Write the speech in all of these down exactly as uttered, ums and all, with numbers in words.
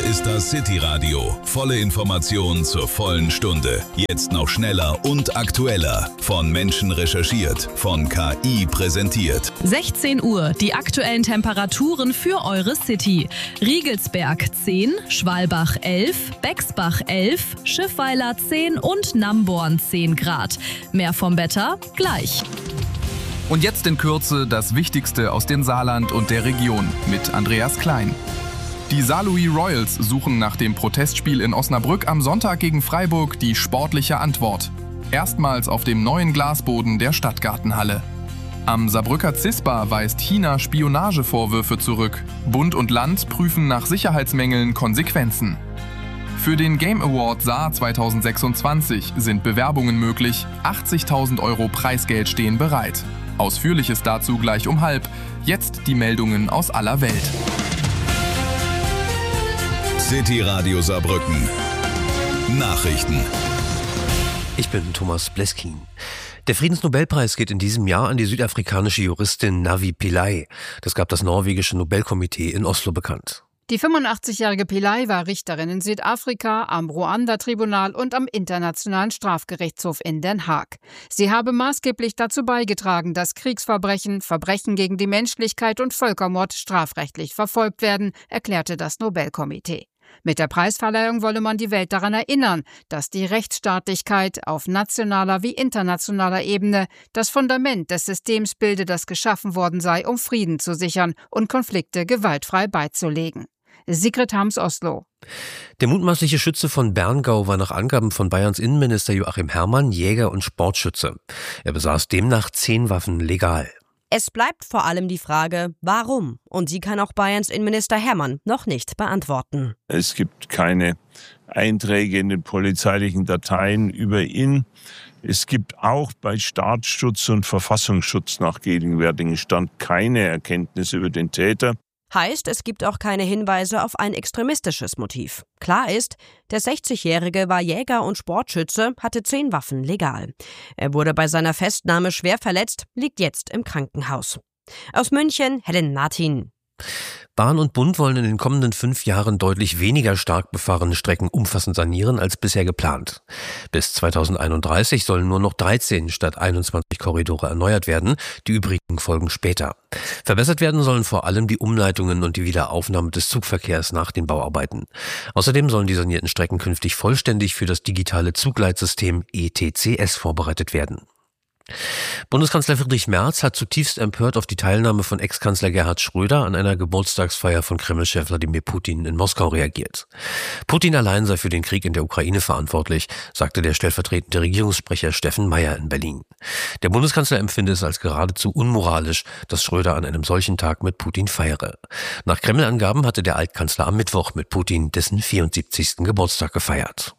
ist das City Radio. Volle Informationen zur vollen Stunde. Jetzt noch schneller und aktueller. Von Menschen recherchiert, von K I präsentiert. sechzehn Uhr, die aktuellen Temperaturen für eure City. Riegelsberg zehn, Schwalbach elf, Bexbach elf, Schiffweiler zehn und Namborn zehn Grad. Mehr vom Wetter gleich. Und jetzt in Kürze das Wichtigste aus dem Saarland und der Region mit Andreas Klein. Die Saarlouis Royals suchen nach dem Protestspiel in Osnabrück am Sonntag gegen Freiburg die sportliche Antwort. Erstmals auf dem neuen Glasboden der Stadtgartenhalle. Am Saarbrücker CISPA weist China Spionagevorwürfe zurück. Bund und Land prüfen nach Sicherheitsmängeln Konsequenzen. Für den Game Award Saar zwanzig sechsundzwanzig sind Bewerbungen möglich. achtzigtausend Euro Preisgeld stehen bereit. Ausführliches dazu gleich um halb. Jetzt die Meldungen aus aller Welt. City Radio Saarbrücken. Nachrichten. Ich bin Thomas Bleskin. Der Friedensnobelpreis geht in diesem Jahr an die südafrikanische Juristin Navi Pillay. Das gab das norwegische Nobelkomitee in Oslo bekannt. Die fünfundachtzigjährige Pillay war Richterin in Südafrika, am Ruanda-Tribunal und am Internationalen Strafgerichtshof in Den Haag. Sie habe maßgeblich dazu beigetragen, dass Kriegsverbrechen, Verbrechen gegen die Menschlichkeit und Völkermord strafrechtlich verfolgt werden, erklärte das Nobelkomitee. Mit der Preisverleihung wolle man die Welt daran erinnern, dass die Rechtsstaatlichkeit auf nationaler wie internationaler Ebene das Fundament des Systems bilde, das geschaffen worden sei, um Frieden zu sichern und Konflikte gewaltfrei beizulegen. Sigrid Harms, Oslo. Der mutmaßliche Schütze von Berngau war nach Angaben von Bayerns Innenminister Joachim Herrmann Jäger und Sportschütze. Er besaß demnach zehn Waffen legal. Es bleibt vor allem die Frage, warum? Und die kann auch Bayerns Innenminister Herrmann noch nicht beantworten. Es gibt keine Einträge in den polizeilichen Dateien über ihn. Es gibt auch bei Staatsschutz und Verfassungsschutz nach gegenwärtigem Stand keine Erkenntnisse über den Täter. Heißt, es gibt auch keine Hinweise auf ein extremistisches Motiv. Klar ist, der sechzigjährige war Jäger und Sportschütze, hatte zehn Waffen legal. Er wurde bei seiner Festnahme schwer verletzt, liegt jetzt im Krankenhaus. Aus München, Helen Martin. Bahn und Bund wollen in den kommenden fünf Jahren deutlich weniger stark befahrene Strecken umfassend sanieren als bisher geplant. Bis zweitausendeinunddreißig sollen nur noch dreizehn statt einundzwanzig Korridore erneuert werden, die übrigen folgen später. Verbessert werden sollen vor allem die Umleitungen und die Wiederaufnahme des Zugverkehrs nach den Bauarbeiten. Außerdem sollen die sanierten Strecken künftig vollständig für das digitale Zugleitsystem E T C S vorbereitet werden. Bundeskanzler Friedrich Merz hat zutiefst empört auf die Teilnahme von Ex-Kanzler Gerhard Schröder an einer Geburtstagsfeier von Kreml-Chef Wladimir Putin in Moskau reagiert. Putin allein sei für den Krieg in der Ukraine verantwortlich, sagte der stellvertretende Regierungssprecher Steffen Meyer in Berlin. Der Bundeskanzler empfinde es als geradezu unmoralisch, dass Schröder an einem solchen Tag mit Putin feiere. Nach Kreml-Angaben hatte der Altkanzler am Mittwoch mit Putin dessen vierundsiebzigsten Geburtstag gefeiert.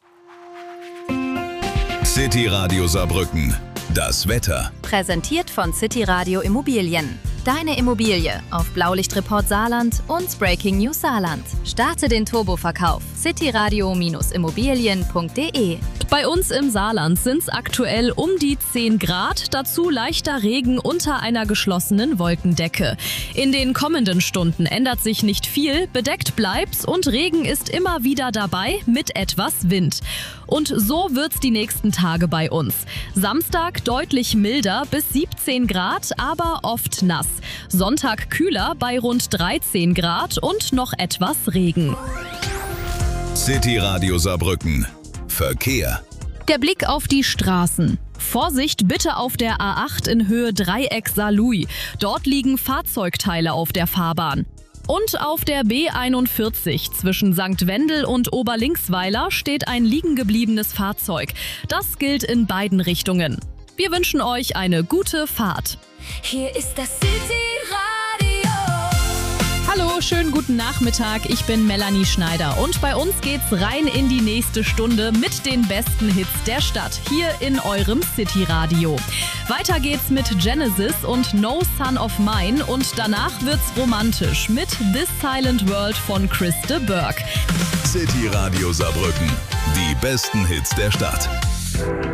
City Radio Saarbrücken. Das Wetter. Präsentiert von City Radio Immobilien. Deine Immobilie auf Blaulichtreport Saarland und Breaking News Saarland. Starte den Turboverkauf. cityradio Immobilien punkt de. Bei uns im Saarland sind es aktuell um die zehn Grad, dazu leichter Regen unter einer geschlossenen Wolkendecke. In den kommenden Stunden ändert sich nicht viel, bedeckt bleibt's und Regen ist immer wieder dabei mit etwas Wind. Und so wird's die nächsten Tage bei uns. Samstag deutlich milder bis siebzehn Grad, aber oft nass. Sonntag kühler bei rund dreizehn Grad und noch etwas Regen. City Radio Saarbrücken. Verkehr. Der Blick auf die Straßen. Vorsicht bitte auf der A acht in Höhe Dreieck Saarlouis. Dort liegen Fahrzeugteile auf der Fahrbahn. Und auf der B einundvierzig zwischen Sankt Wendel und Oberlinksweiler steht ein liegengebliebenes Fahrzeug. Das gilt in beiden Richtungen. Wir wünschen euch eine gute Fahrt. Hier ist das City Radio. Hallo, schönen guten Nachmittag. Ich bin Melanie Schneider und bei uns geht's rein in die nächste Stunde mit den besten Hits der Stadt hier in eurem City Radio. Weiter geht's mit Genesis und No Son of Mine und danach wird's romantisch mit This Silent World von Chris de Burgh. City Radio Saarbrücken. Die besten Hits der Stadt.